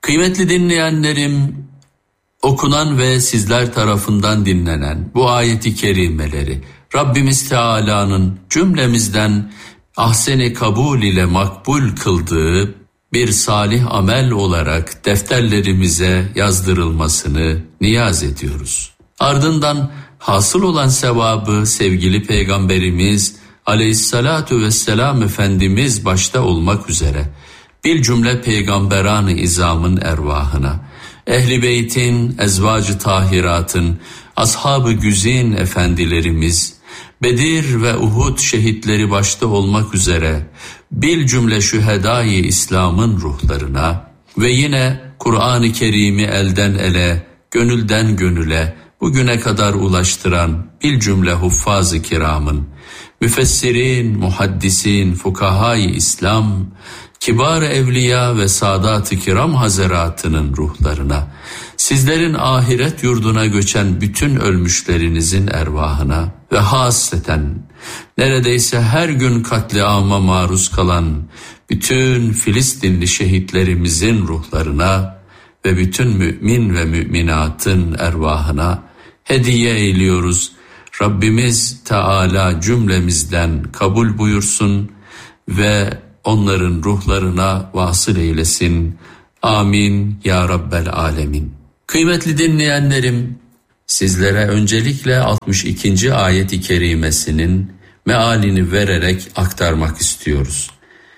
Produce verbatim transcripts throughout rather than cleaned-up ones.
Kıymetli dinleyenlerim, okunan ve sizler tarafından dinlenen bu ayeti kerimeleri Rabbimiz Teala'nın cümlemizden ahsen-i kabul ile makbul kıldığı bir salih amel olarak defterlerimize yazdırılmasını niyaz ediyoruz. Ardından hasıl olan sevabı sevgili Peygamberimiz Aleyhissalatu vesselam Efendimiz başta olmak üzere bir cümle peygamberan-ı izamın ervahına, Ehl-i Beyt'in, ezvacı tahiratın, ashab-ı güzin efendilerimiz, Bedir ve Uhud şehitleri başta olmak üzere bir cümle şühedâ-i İslam'ın ruhlarına ve yine Kur'an-ı Kerim'i elden ele, gönülden gönüle bugüne kadar ulaştıran bir cümle huffaz-ı kiramın, müfessirin, muhaddisin, fukaha-i İslam, kibar-ı evliya ve sadat-ı kiram hazaratının ruhlarına, sizlerin ahiret yurduna göçen bütün ölmüşlerinizin ervahına ve hasreten neredeyse her gün katliama maruz kalan bütün Filistinli şehitlerimizin ruhlarına ve bütün mümin ve müminatın ervahına hediye eyliyoruz. Rabbimiz Teala cümlemizden kabul buyursun ve onların ruhlarına vasıl eylesin. Amin ya Rabbel alemin. Kıymetli dinleyenlerim, sizlere öncelikle altmış ikinci ayet-i kerimesinin mealini vererek aktarmak istiyoruz.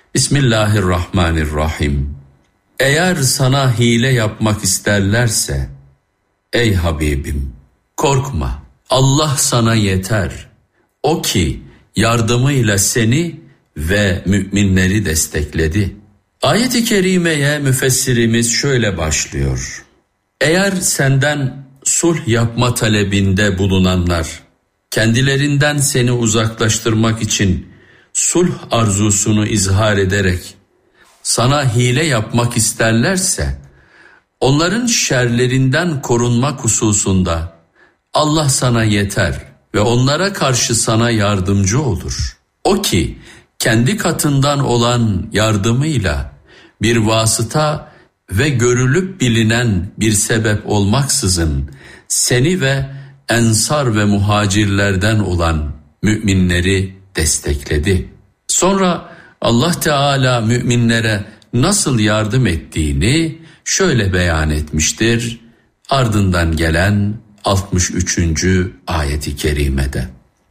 Bismillahirrahmanirrahim. Eğer sana hile yapmak isterlerse, ey Habibim, korkma, Allah sana yeter. O ki yardımıyla seni ve müminleri destekledi. Ayet-i kerimeye müfessirimiz şöyle başlıyor. Eğer senden sulh yapma talebinde bulunanlar, kendilerinden seni uzaklaştırmak için sulh arzusunu izhar ederek sana hile yapmak isterlerse, onların şerlerinden korunmak hususunda Allah sana yeter ve onlara karşı sana yardımcı olur. O ki kendi katından olan yardımıyla bir vasıta ve görülüp bilinen bir sebep olmaksızın seni ve ensar ve muhacirlerden olan müminleri destekledi. Sonra Allah Teala müminlere nasıl yardım ettiğini şöyle beyan etmiştir. Ardından gelen altmış üçüncü ayeti kerimede.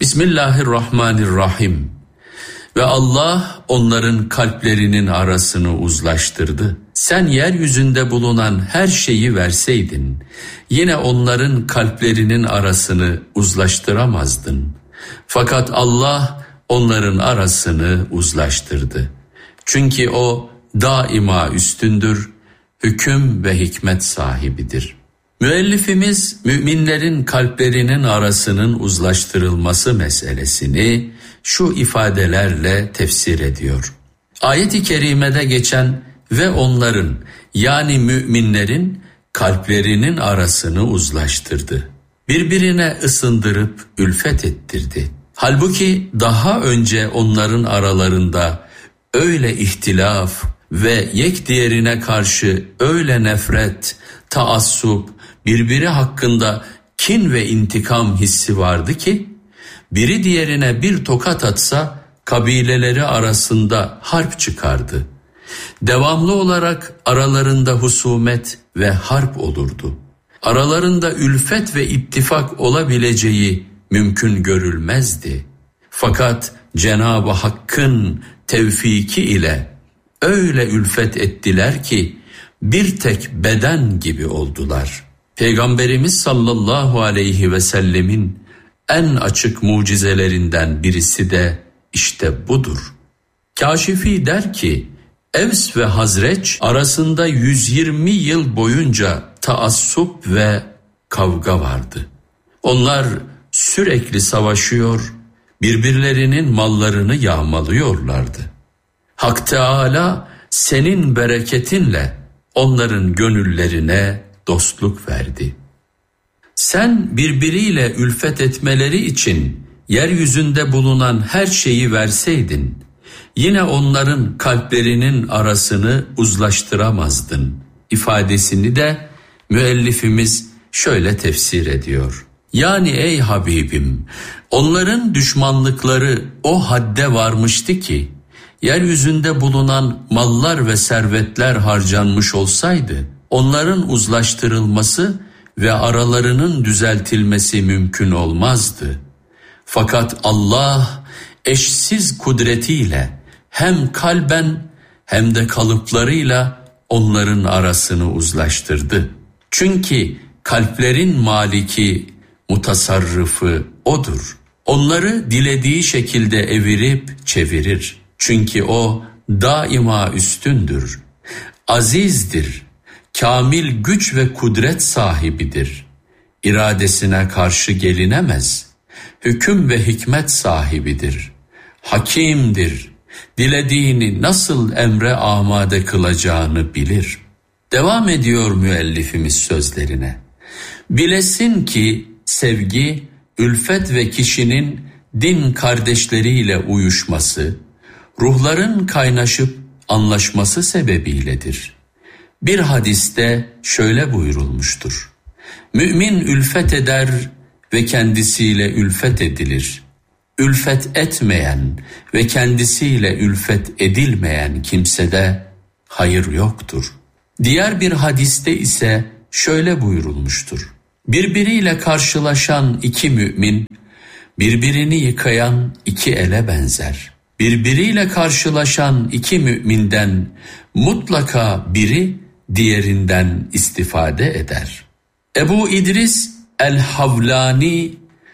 Bismillahirrahmanirrahim. Ve Allah onların kalplerinin arasını uzlaştırdı. Sen yeryüzünde bulunan her şeyi verseydin, yine onların kalplerinin arasını uzlaştıramazdın. Fakat Allah onların arasını uzlaştırdı. Çünkü O daima üstündür, hüküm ve hikmet sahibidir. Müellifimiz müminlerin kalplerinin arasının uzlaştırılması meselesini şu ifadelerle tefsir ediyor. Ayet-i kerimede geçen ve onların yani müminlerin kalplerinin arasını uzlaştırdı. Birbirine ısındırıp ülfet ettirdi. Halbuki daha önce onların aralarında öyle ihtilaf ve yek diğerine karşı öyle nefret, taassup, birbiri hakkında kin ve intikam hissi vardı ki, biri diğerine bir tokat atsa kabileleri arasında harp çıkardı. Devamlı olarak aralarında husumet ve harp olurdu. Aralarında ülfet ve ittifak olabileceği mümkün görülmezdi. Fakat Cenab-ı Hakk'ın tevfiki ile öyle ülfet ettiler ki bir tek beden gibi oldular. Peygamberimiz sallallahu aleyhi ve sellemin en açık mucizelerinden birisi de işte budur. Kâşifi der ki, Evs ve Hazreç arasında yüz yirmi yıl boyunca taassup ve kavga vardı. Onlar sürekli savaşıyor, birbirlerinin mallarını yağmalıyorlardı. Hak Teâlâ senin bereketinle onların gönüllerine dostluk verdi. Sen birbiriyle ülfet etmeleri için yeryüzünde bulunan her şeyi verseydin, yine onların kalplerinin arasını uzlaştıramazdın. ifadesini de müellifimiz şöyle tefsir ediyor. Yani ey Habibim, onların düşmanlıkları o hadde varmıştı ki, yeryüzünde bulunan mallar ve servetler harcanmış olsaydı, onların uzlaştırılması ve aralarının düzeltilmesi mümkün olmazdı. Fakat Allah eşsiz kudretiyle hem kalben hem de kalıplarıyla onların arasını uzlaştırdı. Çünkü kalplerin maliki, mutasarrıfı O'dur. Onları dilediği şekilde evirip çevirir. Çünkü O daima üstündür, azizdir, kamil güç ve kudret sahibidir. İradesine karşı gelinemez, hüküm ve hikmet sahibidir. Hakimdir, dilediğini nasıl emre amade kılacağını bilir. Devam ediyor müellifimiz sözlerine. Bilesin ki sevgi, ülfet ve kişinin din kardeşleriyle uyuşması, ruhların kaynaşıp anlaşması sebebiyledir. Bir hadiste şöyle buyurulmuştur. Mümin ülfet eder ve kendisiyle ülfet edilir. Ülfet etmeyen ve kendisiyle ülfet edilmeyen kimsede hayır yoktur. Diğer bir hadiste ise şöyle buyurulmuştur. Birbiriyle karşılaşan iki mümin, birbirini yıkayan iki ele benzer. Birbiriyle karşılaşan iki müminden mutlaka biri diğerinden istifade eder. Ebu İdris el-Havlani,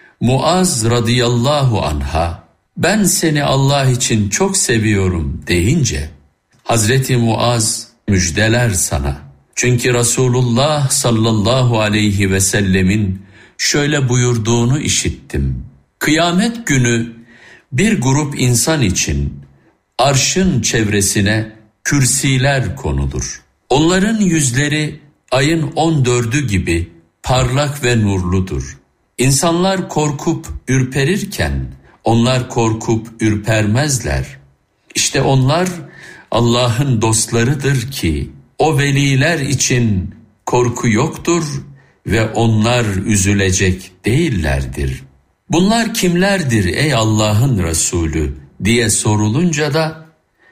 Muaz radıyallahu anha, ben seni Allah için çok seviyorum deyince, Hazreti Muaz müjdeler sana. Çünkü Resulullah sallallahu aleyhi ve sellemin şöyle buyurduğunu işittim. Kıyamet günü bir grup insan için arşın çevresine kürsiler konulur. Onların yüzleri ayın on dördü gibi parlak ve nurludur. İnsanlar korkup ürperirken onlar korkup ürpermezler. İşte onlar Allah'ın dostlarıdır ki o veliler için korku yoktur ve onlar üzülecek değillerdir. Bunlar kimlerdir ey Allah'ın Resulü diye sorulunca da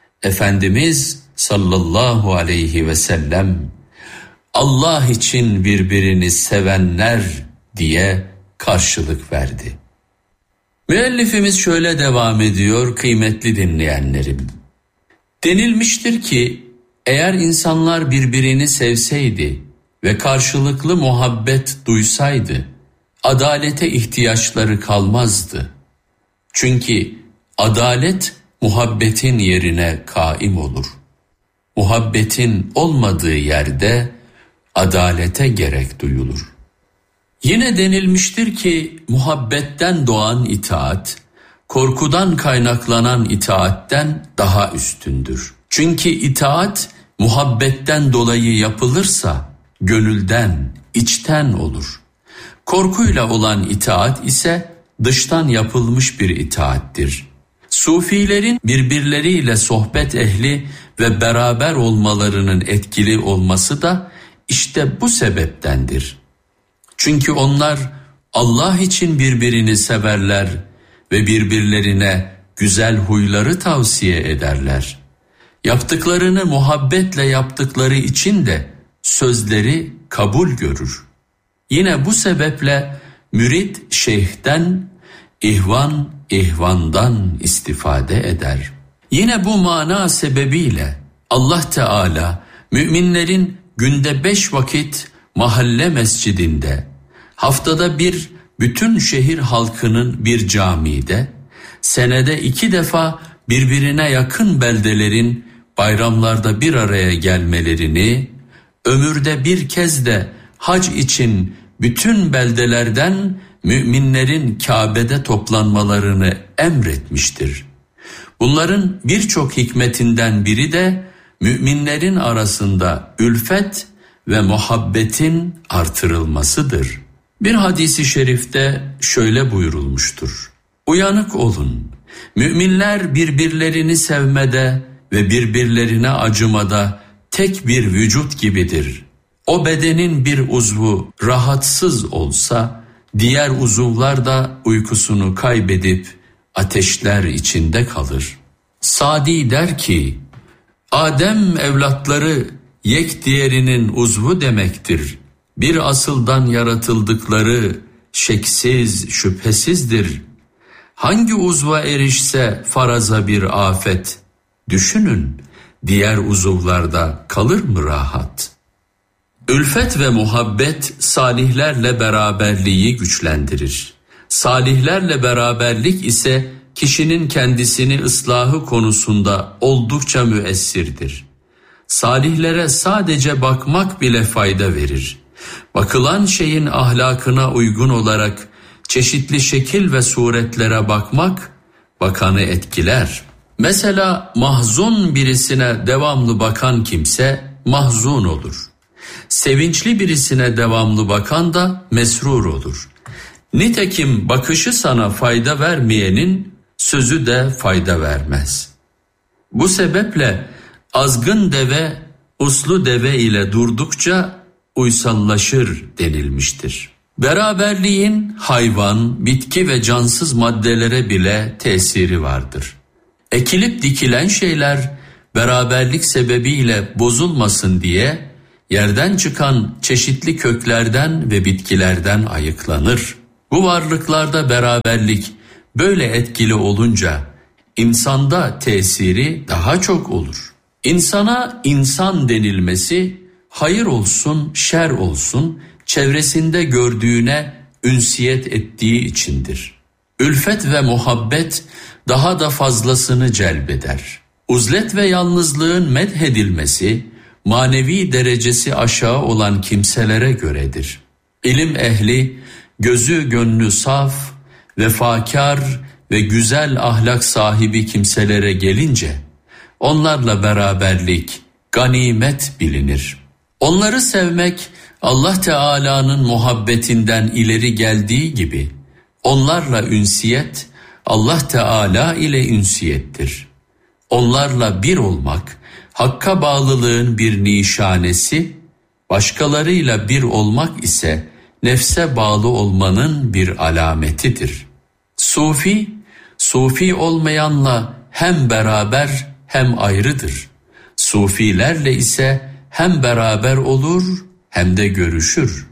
Efendimiz sallallahu aleyhi ve sellem Allah için birbirini sevenler diye karşılık verdi. Müellifimiz şöyle devam ediyor kıymetli dinleyenlerim. Denilmiştir ki eğer insanlar birbirini sevseydi ve karşılıklı muhabbet duysaydı, adalete ihtiyaçları kalmazdı. Çünkü adalet muhabbetin yerine kaim olur. Muhabbetin olmadığı yerde adalete gerek duyulur. Yine denilmiştir ki muhabbetten doğan itaat, korkudan kaynaklanan itaatten daha üstündür. Çünkü itaat muhabbetten dolayı yapılırsa gönülden, içten olur. Korkuyla olan itaat ise dıştan yapılmış bir itaattir. Sufilerin birbirleriyle sohbet ehli ve beraber olmalarının etkili olması da işte bu sebeptendir. Çünkü onlar Allah için birbirini severler ve birbirlerine güzel huyları tavsiye ederler. Yaptıklarını muhabbetle yaptıkları için de sözleri kabul görür. Yine bu sebeple mürid şeyhten, ihvan ihvandan istifade eder. Yine bu mana sebebiyle Allah Teala müminlerin günde beş vakit mahalle mescidinde, haftada bir bütün şehir halkının bir camide, senede iki defa birbirine yakın beldelerin bayramlarda bir araya gelmelerini, ömürde bir kez de hac için bütün beldelerden müminlerin Kabe'de toplanmalarını emretmiştir. Bunların birçok hikmetinden biri de müminlerin arasında ülfet ve muhabbetin artırılmasıdır. Bir hadisi şerifte şöyle buyurulmuştur. Uyanık olun, müminler birbirlerini sevmede ve birbirlerine acımada tek bir vücut gibidir. O bedenin bir uzvu rahatsız olsa, diğer uzuvlar da uykusunu kaybedip ateşler içinde kalır. Sadi der ki, Adem evlatları yek diğerinin uzvu demektir. Bir asıldan yaratıldıkları şeksiz şüphesizdir. Hangi uzva erişse faraza bir afet, düşünün diğer uzuvlarda kalır mı rahat? Ülfet ve muhabbet salihlerle beraberliği güçlendirir. Salihlerle beraberlik ise kişinin kendisini ıslahı konusunda oldukça müessirdir. Salihlere sadece bakmak bile fayda verir. Bakılan şeyin ahlakına uygun olarak çeşitli şekil ve suretlere bakmak bakanı etkiler. Mesela mahzun birisine devamlı bakan kimse mahzun olur. Sevinçli birisine devamlı bakan da mesrur olur. Nitekim bakışı sana fayda vermeyenin sözü de fayda vermez. Bu sebeple azgın deve uslu deve ile durdukça uysallaşır denilmiştir. Beraberliğin hayvan, bitki ve cansız maddelere bile tesiri vardır. Ekilip dikilen şeyler beraberlik sebebiyle bozulmasın diye yerden çıkan çeşitli köklerden ve bitkilerden ayıklanır. Bu varlıklarda beraberlik böyle etkili olunca insanda tesiri daha çok olur. İnsana insan denilmesi hayır olsun, şer olsun çevresinde gördüğüne ünsiyet ettiği içindir. Ülfet ve muhabbet daha da fazlasını celbeder. Uzlet ve yalnızlığın medhedilmesi manevi derecesi aşağı olan kimselere göredir. İlim ehli, gözü gönlü saf, vefakar ve güzel ahlak sahibi kimselere gelince onlarla beraberlik, ganimet bilinir. Onları sevmek Allah Teala'nın muhabbetinden ileri geldiği gibi onlarla ünsiyet Allah Teala ile ünsiyettir. Onlarla bir olmak Hakk'a bağlılığın bir nişanesi, başkalarıyla bir olmak ise nefse bağlı olmanın bir alametidir. Sufi, sufi olmayanla hem beraber hem ayrıdır. Sufilerle ise hem beraber olur hem de görüşür.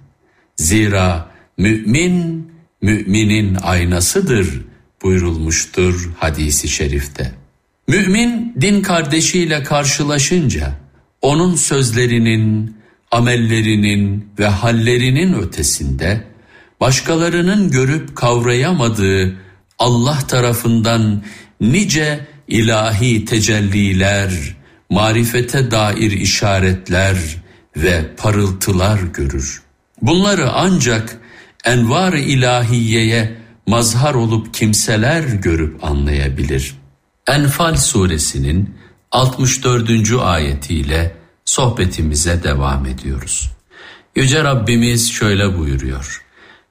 Zira mümin, müminin aynasıdır buyurulmuştur hadisi şerifte. Mümin din kardeşiyle karşılaşınca onun sözlerinin, amellerinin ve hallerinin ötesinde başkalarının görüp kavrayamadığı Allah tarafından nice ilahi tecelliler, marifete dair işaretler ve parıltılar görür. Bunları ancak envar-ı ilahiyeye mazhar olup kimseler görüp anlayabilir. Enfal suresinin altmış dördüncü ayetiyle sohbetimize devam ediyoruz. Yüce Rabbimiz şöyle buyuruyor.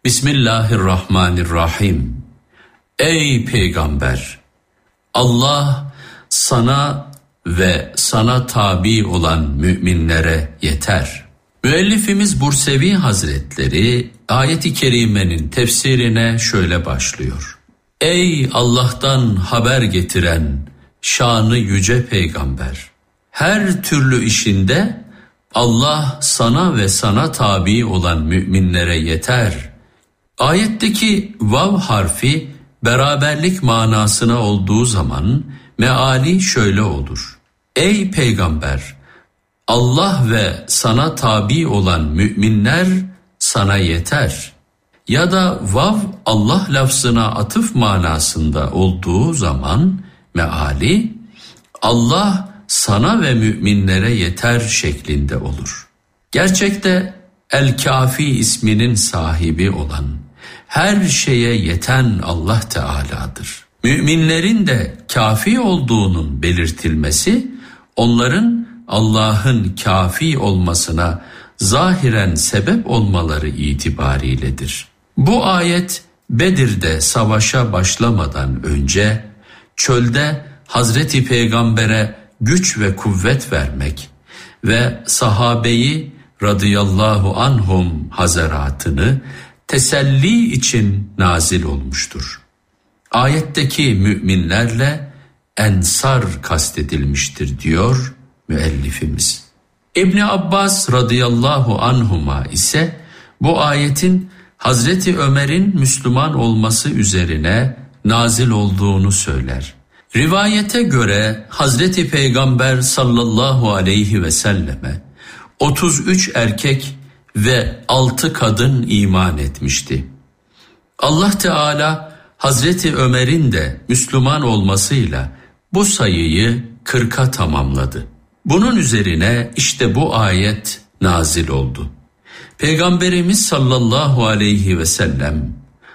Bismillahirrahmanirrahim. Ey peygamber! Allah sana ve sana tabi olan müminlere yeter. Müellifimiz Bursevi Hazretleri ayet-i kerimenin tefsirine şöyle başlıyor. Ey Allah'tan haber getiren şanı yüce peygamber! Her türlü işinde Allah sana ve sana tabi olan müminlere yeter. Ayetteki vav harfi beraberlik manasına olduğu zaman meali şöyle olur. Ey peygamber! Allah ve sana tabi olan müminler sana yeter. Ya da vav Allah lafzına atıf manasında olduğu zaman meali Allah sana ve müminlere yeter şeklinde olur. Gerçekte El-Kafi isminin sahibi olan, her şeye yeten Allah Teala'dır. Müminlerin de kafi olduğunun belirtilmesi, onların Allah'ın kafi olmasına zahiren sebep olmaları itibariyledir. Bu ayet Bedir'de savaşa başlamadan önce çölde Hazreti Peygamber'e güç ve kuvvet vermek ve sahabeyi radıyallahu anhum hazaratını teselli için nazil olmuştur. Ayetteki müminlerle ensar kastedilmiştir diyor müellifimiz. İbni Abbas radıyallahu anhuma ise bu ayetin Hazreti Ömer'in Müslüman olması üzerine nazil olduğunu söyler. Rivayete göre Hazreti Peygamber sallallahu aleyhi ve selleme otuz üç erkek ve altı kadın iman etmişti. Allah Teala Hazreti Ömer'in de Müslüman olmasıyla bu sayıyı kırka tamamladı. Bunun üzerine işte bu ayet nazil oldu. Peygamberimiz sallallahu aleyhi ve sellem,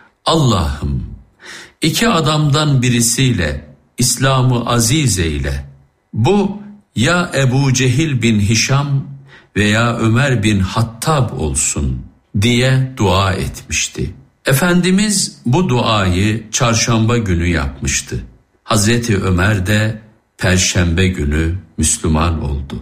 Allah'ım iki adamdan birisiyle İslam'ı aziz eyle. Bu ya Ebu Cehil bin Hişam veya Ömer bin Hattab olsun diye dua etmişti. Efendimiz bu duayı çarşamba günü yapmıştı. Hazreti Ömer de perşembe günü Müslüman oldu.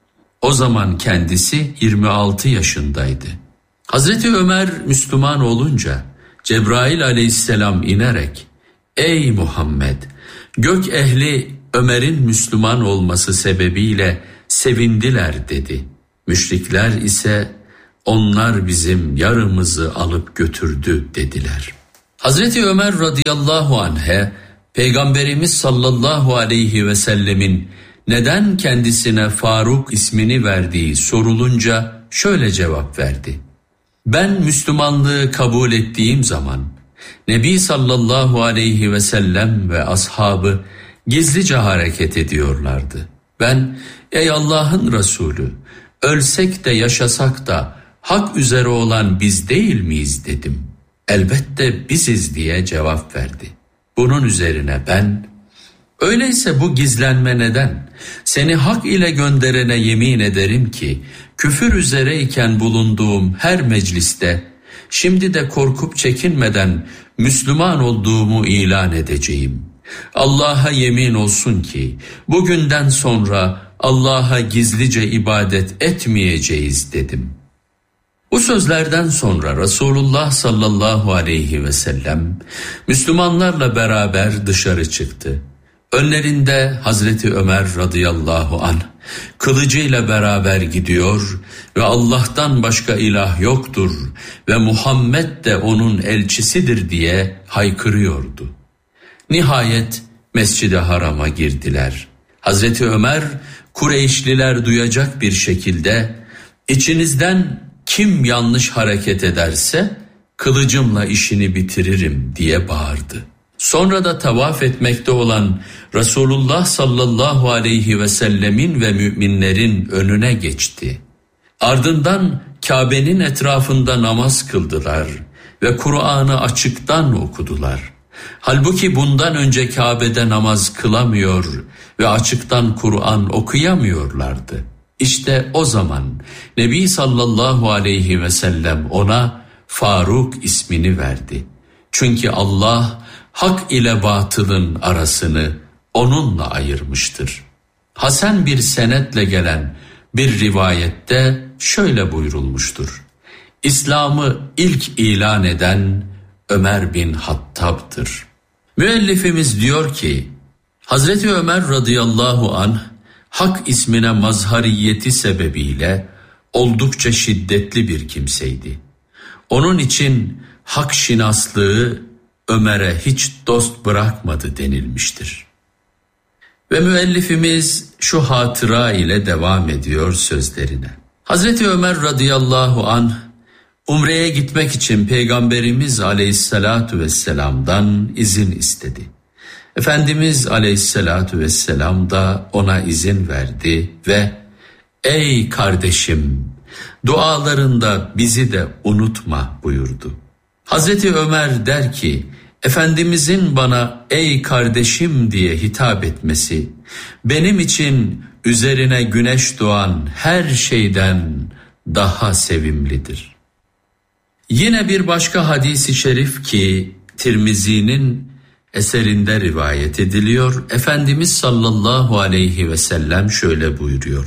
O zaman kendisi yirmi altı yaşındaydı. Hazreti Ömer Müslüman olunca Cebrail aleyhisselam inerek, ''Ey Muhammed, gök ehli Ömer'in Müslüman olması sebebiyle sevindiler.'' dedi. Müşrikler ise onlar bizim yarımızı alıp götürdü dediler. Hazreti Ömer radıyallahu anh'e Peygamberimiz sallallahu aleyhi ve sellemin neden kendisine Faruk ismini verdiği sorulunca şöyle cevap verdi. Ben Müslümanlığı kabul ettiğim zaman Nebi sallallahu aleyhi ve sellem ve ashabı gizlice hareket ediyorlardı. Ben, ey Allah'ın Resulü, ölsek de yaşasak da hak üzere olan biz değil miyiz dedim. Elbette biziz diye cevap verdi. Bunun üzerine ben, öyleyse bu gizlenme neden? Seni hak ile gönderene yemin ederim ki küfür üzereyken bulunduğum her mecliste şimdi de korkup çekinmeden Müslüman olduğumu ilan edeceğim. Allah'a yemin olsun ki bugünden sonra Allah'a gizlice ibadet etmeyeceğiz dedim. Bu sözlerden sonra Resulullah sallallahu aleyhi ve sellem Müslümanlarla beraber dışarı çıktı. Önlerinde Hazreti Ömer radıyallahu anh kılıcıyla beraber gidiyor ve Allah'tan başka ilah yoktur ve Muhammed de onun elçisidir diye haykırıyordu. Nihayet Mescid-i Haram'a girdiler. Hazreti Ömer Kureyşliler duyacak bir şekilde içinizden kim yanlış hareket ederse kılıcımla işini bitiririm diye bağırdı. Sonra da tavaf etmekte olan Resulullah sallallahu aleyhi ve sellemin ve müminlerin önüne geçti. Ardından Kabe'nin etrafında namaz kıldılar ve Kur'an'ı açıktan okudular. Halbuki bundan önce Kabe'de namaz kılamıyor ve açıktan Kur'an okuyamıyorlardı. İşte o zaman Nebi sallallahu aleyhi ve sellem ona Faruk ismini verdi. Çünkü Allah hak ile batılın arasını onunla ayırmıştır. Hasan bir senetle gelen bir rivayette şöyle buyurulmuştur. İslam'ı ilk ilan eden Ömer bin Hattab'dır. Müellifimiz diyor ki, Hazreti Ömer radıyallahu anh hak ismine mazhariyeti sebebiyle oldukça şiddetli bir kimseydi. Onun için hak şinaslığı Ömer'e hiç dost bırakmadı denilmiştir. Ve müellifimiz şu hatıra ile devam ediyor sözlerine. Hazreti Ömer radıyallahu anh Umre'ye gitmek için Peygamberimiz aleyhissalatu vesselam'dan izin istedi. Efendimiz aleyhissalatu vesselam da ona izin verdi ve ''Ey kardeşim, dualarında bizi de unutma.'' buyurdu. Hazreti Ömer der ki, Efendimizin bana ''Ey kardeşim'' diye hitap etmesi, benim için üzerine güneş doğan her şeyden daha sevimlidir. Yine bir başka hadis-i şerif ki Tirmizi'nin eserinde rivayet ediliyor. Efendimiz sallallahu aleyhi ve sellem şöyle buyuruyor.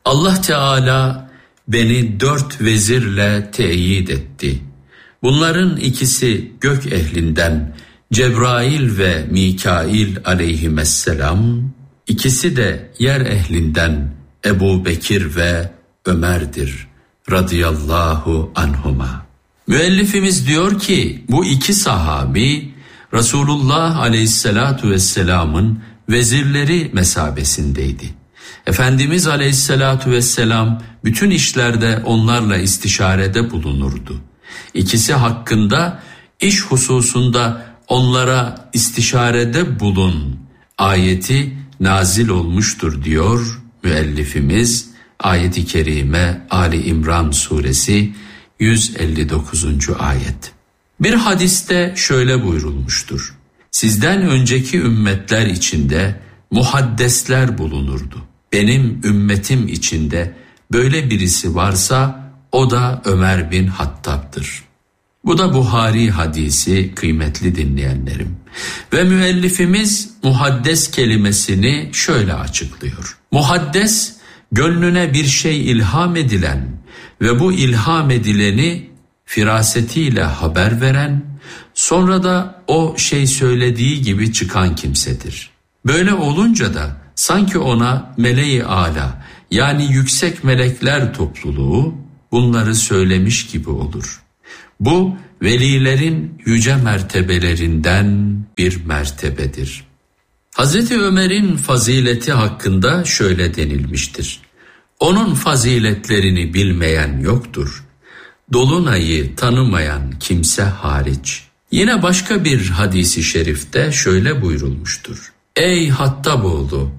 Allah Teala beni dört vezirle teyit etti. Bunların ikisi gök ehlinden Cebrail ve Mikail aleyhisselam, ikisi de yer ehlinden Ebu Bekir ve Ömer'dir radıyallahu anhuma. Müellifimiz diyor ki bu iki sahabi Resulullah aleyhissalatu vesselamın vezirleri mesabesindeydi. Efendimiz aleyhissalatu vesselam bütün işlerde onlarla istişarede bulunurdu. İkisi hakkında iş hususunda onlara istişarede bulun ayeti nazil olmuştur diyor müellifimiz. Ayet-i kerime Ali İmran suresi yüz elli dokuzuncu ayet. Bir hadiste şöyle buyurulmuştur. Sizden önceki ümmetler içinde muhaddesler bulunurdu. Benim ümmetim içinde böyle birisi varsa o da Ömer bin Hattab'dır. Bu da Buhari hadisi kıymetli dinleyenlerim. Ve müellifimiz muhaddes kelimesini şöyle açıklıyor. Muhaddes, gönlüne bir şey ilham edilen ve bu ilham edileni firasetiyle haber veren, sonra da o şey söylediği gibi çıkan kimsedir. Böyle olunca da sanki ona meleği âlâ yani yüksek melekler topluluğu bunları söylemiş gibi olur. Bu velilerin yüce mertebelerinden bir mertebedir. Hazreti Ömer'in fazileti hakkında şöyle denilmiştir. Onun faziletlerini bilmeyen yoktur. Dolunay'ı tanımayan kimse hariç. Yine başka bir hadisi şerifte şöyle buyurulmuştur. Ey Hattaboğlu!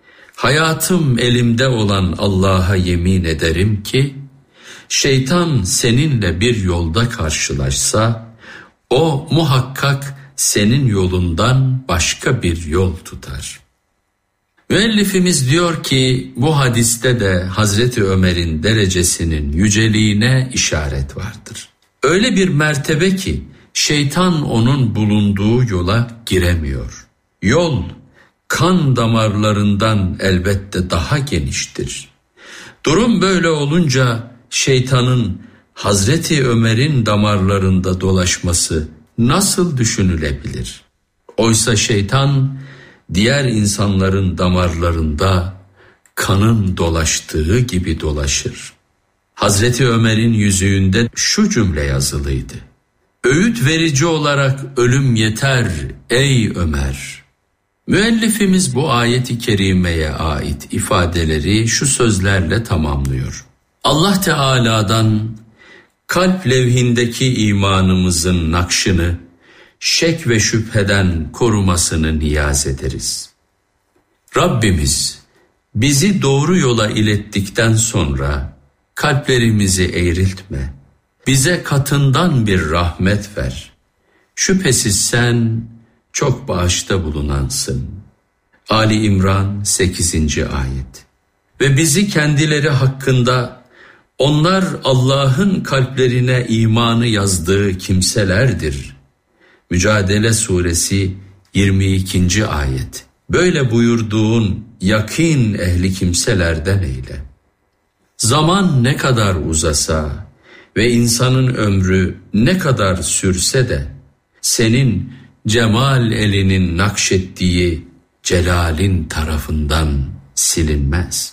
Hayatım elimde olan Allah'a yemin ederim ki, şeytan seninle bir yolda karşılaşsa, o muhakkak senin yolundan başka bir yol tutar. Müellifimiz diyor ki, bu hadiste de Hazreti Ömer'in derecesinin yüceliğine işaret vardır. Öyle bir mertebe ki, şeytan onun bulunduğu yola giremiyor. Yol, kan damarlarından elbette daha geniştir. Durum böyle olunca şeytanın Hazreti Ömer'in damarlarında dolaşması nasıl düşünülebilir? Oysa şeytan diğer insanların damarlarında kanın dolaştığı gibi dolaşır. Hazreti Ömer'in yüzüğünde şu cümle yazılıydı. Öğüt verici olarak ölüm yeter ey Ömer. Müellifimiz bu ayet-i kerimeye ait ifadeleri şu sözlerle tamamlıyor. Allah Teala'dan kalp levhindeki imanımızın nakşını şek ve şüpheden korumasını niyaz ederiz. Rabbimiz bizi doğru yola ilettikten sonra kalplerimizi eğriltme. Bize katından bir rahmet ver. Şüphesiz sen çok bağışta bulunansın. Ali İmran sekizinci ayet. Ve bizi kendileri hakkında onlar Allah'ın kalplerine imanı yazdığı kimselerdir. Mücadele suresi yirmi ikinci ayet. Böyle buyurduğun yakîn ehli kimselerden eyle. Zaman ne kadar uzasa ve insanın ömrü ne kadar sürse de senin cemal elinin nakşettiği celalin tarafından silinmez.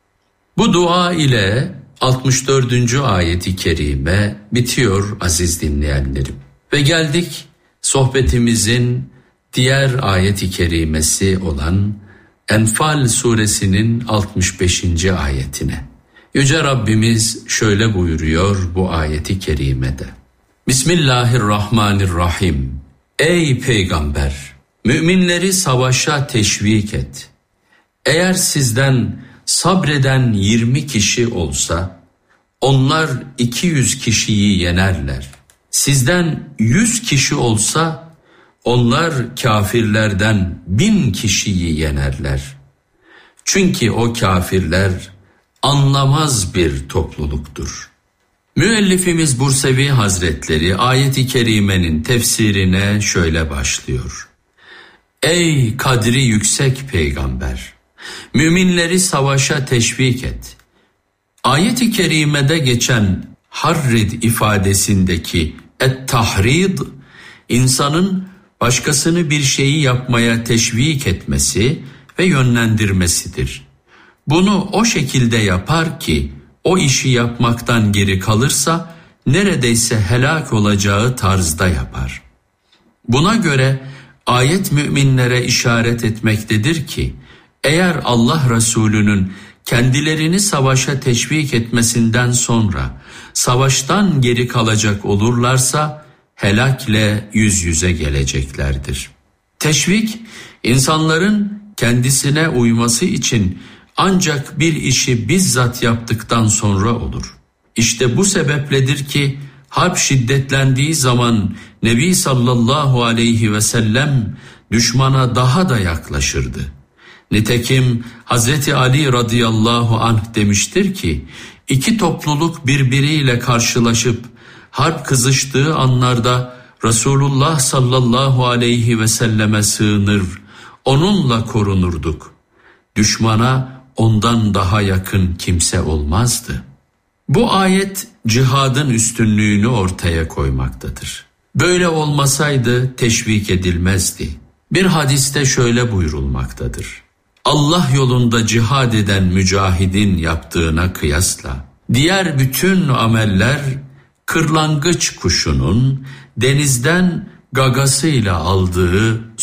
Bu dua ile altmış dördüncü ayeti kerime bitiyor aziz dinleyenlerim. Ve geldik sohbetimizin diğer ayeti kerimesi olan Enfal suresinin altmış beşinci ayetine. Yüce Rabbimiz şöyle buyuruyor bu ayeti kerimede. Bismillahirrahmanirrahim. Ey peygamber! Müminleri savaşa teşvik et. Eğer sizden sabreden yirmi kişi olsa, onlar iki yüz kişiyi yenerler. Sizden yüz kişi olsa, onlar kafirlerden bin kişiyi yenerler. Çünkü o kafirler anlamaz bir topluluktur. Müellifimiz Bursevi Hazretleri ayet-i kerimenin tefsirine şöyle başlıyor. Ey kadri yüksek peygamber! Müminleri savaşa teşvik et. Ayet-i kerimede geçen harrid ifadesindeki et-tahrid, insanın başkasını bir şeyi yapmaya teşvik etmesi ve yönlendirmesidir. Bunu o şekilde yapar ki o işi yapmaktan geri kalırsa neredeyse helak olacağı tarzda yapar. Buna göre ayet müminlere işaret etmektedir ki eğer Allah Resulü'nün kendilerini savaşa teşvik etmesinden sonra savaştan geri kalacak olurlarsa helakle yüz yüze geleceklerdir. Teşvik, insanların kendisine uyması için ancak bir işi bizzat yaptıktan sonra olur. İşte bu sebepledir ki harp şiddetlendiği zaman Nebi sallallahu aleyhi ve sellem düşmana daha da yaklaşırdı. Nitekim Hazreti Ali radıyallahu anh demiştir ki, iki topluluk birbiriyle karşılaşıp harp kızıştığı anlarda Resulullah sallallahu aleyhi ve selleme sığınır, onunla korunurduk. Düşmana ondan daha yakın kimse olmazdı. Bu ayet cihadın üstünlüğünü ortaya koymaktadır. Böyle olmasaydı teşvik edilmezdi. Bir hadiste şöyle buyurulmaktadır: Allah yolunda cihad eden mücahidin yaptığına kıyasla diğer bütün ameller kırlangıç kuşunun denizden gagasıyla aldığı